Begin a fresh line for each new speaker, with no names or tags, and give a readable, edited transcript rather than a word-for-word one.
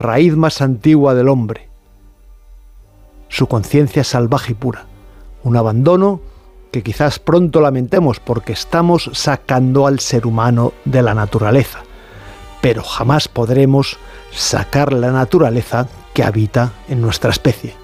raíz más antigua del hombre, su conciencia salvaje y pura, un abandono que quizás pronto lamentemos porque estamos sacando al ser humano de la naturaleza, pero jamás podremos sacar la naturaleza que habita en nuestra especie.